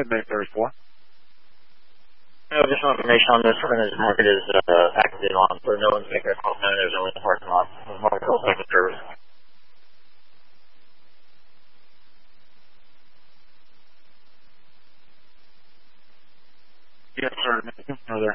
May 34. Additional information on this. We're going to mark it as activated on for no one's making a call sign. There's no one in the parking lot. Mark call sign for service. Yes, sir. Further.